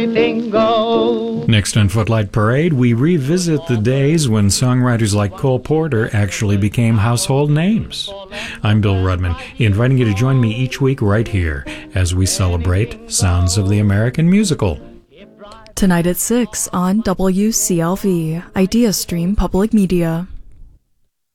anything goes. Next on Footlight Parade, we revisit the days when songwriters like Cole Porter actually became household names. I'm Bill Rudman, inviting you to join me each week right here as we celebrate Sounds of the American Musical. Tonight at 6 on WCLV, Idea Stream Public Media.